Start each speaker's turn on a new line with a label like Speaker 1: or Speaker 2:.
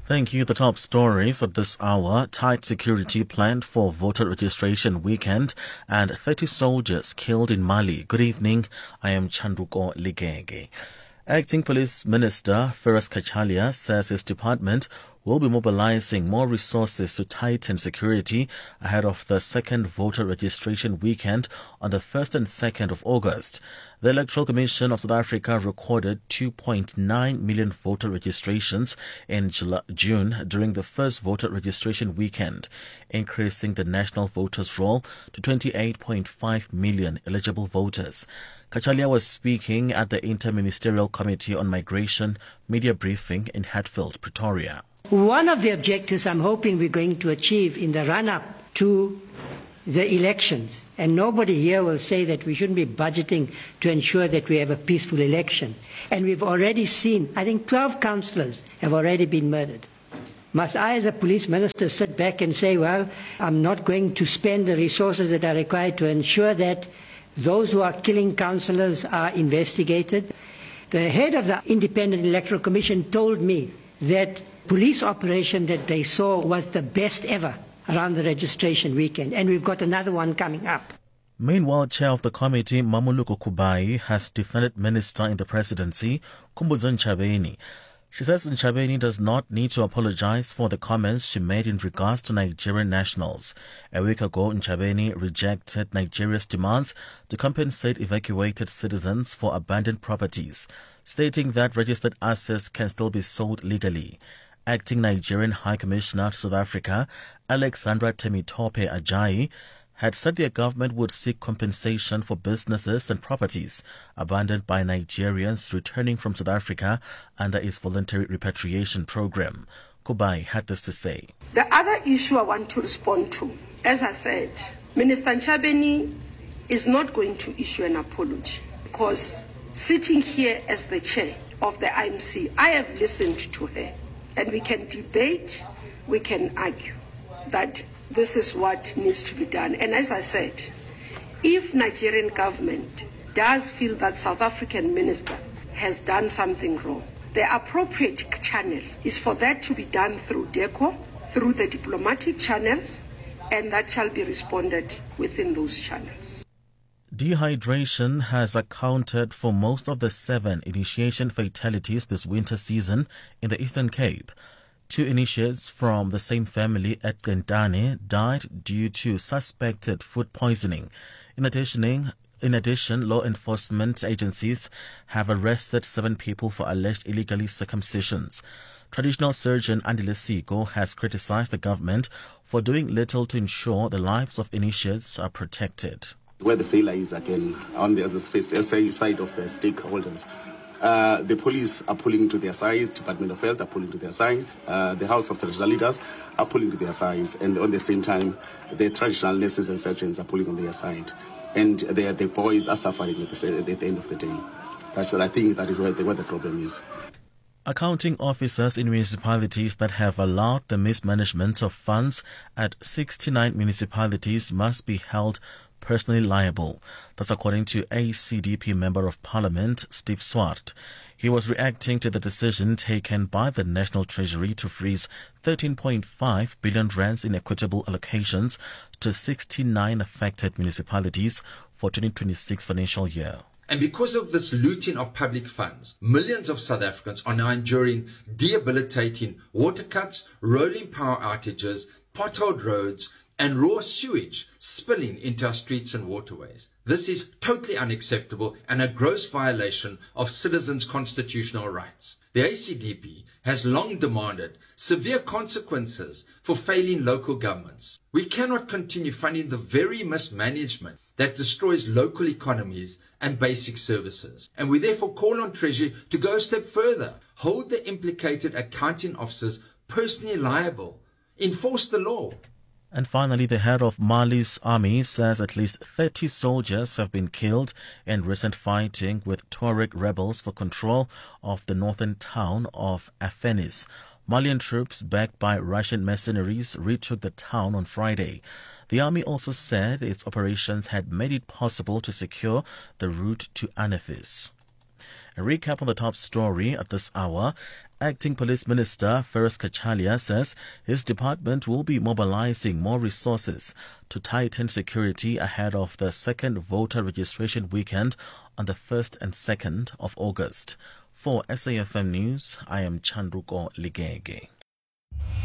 Speaker 1: Thank you. The top stories of this hour: tight security planned for voter registration weekend and 30 soldiers killed in Mali. Good evening. I am Chanduko Ligege. Acting Police Minister Feras Kachalia says his department will be mobilizing more resources to tighten security ahead of the second voter registration weekend on the 1st and 2nd of August. The Electoral Commission of South Africa recorded 2.9 million voter registrations in June during the first voter registration weekend, increasing the national voters' roll to 28.5 million eligible voters. Kachalia was speaking at the Interministerial Committee on Migration media briefing in Hatfield, Pretoria.
Speaker 2: One of the objectives I'm hoping we're going to achieve in the run-up to the elections, and nobody here will say that we shouldn't be budgeting to ensure that we have a peaceful election. And we've already seen, I think 12 councillors have already been murdered. Must I, as a police minister, sit back and say, well, I'm not going to spend the resources that are required to ensure that those who are killing councillors are investigated? The head of the Independent Electoral Commission told me that police operation that they saw was the best ever around the registration weekend, and we've got another one coming up.
Speaker 1: Meanwhile, chair of the committee, Mamuluko Kubai, has defended Minister in the presidency, Khumbudzo Ntshavheni. She says Ntshavheni does not need to apologize for the comments she made in regards to Nigerian nationals. A week ago, Ntshavheni rejected Nigeria's demands to compensate evacuated citizens for abandoned properties, stating that registered assets can still be sold legally. Acting Nigerian High Commissioner to South Africa, Alexandra Temitope Ajayi, had said their government would seek compensation for businesses and properties abandoned by Nigerians returning from South Africa under its voluntary repatriation program. Kubai had this to say.
Speaker 3: The other issue I want to respond to, as I said, Minister Ntshavheni is not going to issue an apology because sitting here as the chair of the IMC, I have listened to her, and we can debate, we can argue that this is what needs to be done. And as I said, if Nigerian government does feel that South African minister has done something wrong, the appropriate channel is for that to be done through DECO, through the diplomatic channels, and that shall be responded within those channels.
Speaker 1: Dehydration has accounted for most of the 7 initiation fatalities this winter season in the Eastern Cape. 2 initiates from the same family at Gentane died due to suspected food poisoning. In addition, law enforcement agencies have arrested 7 people for alleged illegally circumcisions. Traditional surgeon Andile Siko has criticized the government for doing little to ensure the lives of initiates are protected.
Speaker 4: Where the failure is again on the other side of the stakeholders. The police are pulling to their side, Department of Health are pulling to their side, the House of Traditional Leaders are pulling to their sides, and on the same time, the traditional nurses and surgeons are pulling on their side. And the boys are suffering at the end of the day. I think that is where the problem is.
Speaker 1: Accounting officers in municipalities that have allowed the mismanagement of funds at 69 municipalities must be held personally liable. That's according to ACDP Member of Parliament Steve Swart. He was reacting to the decision taken by the National Treasury to freeze 13.5 billion rands in equitable allocations to 69 affected municipalities for 2026 financial year.
Speaker 5: And because of this looting of public funds, millions of South Africans are now enduring debilitating water cuts, rolling power outages, potholed roads, and raw sewage spilling into our streets and waterways. This is totally unacceptable and a gross violation of citizens' constitutional rights. The ACDP has long demanded severe consequences for failing local governments. We cannot continue funding the very mismanagement that destroys local economies and basic services. And we therefore call on Treasury to go a step further, hold the implicated accounting officers personally liable, enforce the law.
Speaker 1: And finally, the head of Mali's army says at least 30 soldiers have been killed in recent fighting with Tuareg rebels for control of the northern town of Afenis. Malian troops backed by Russian mercenaries retook the town on Friday. The army also said its operations had made it possible to secure the route to Anafis. A recap on the top story at this hour. Acting Police Minister Ferris Kachalia says his department will be mobilizing more resources to tighten security ahead of the second voter registration weekend on the 1st and 2nd of August. For SAFM News, I am Chandruko Ligege.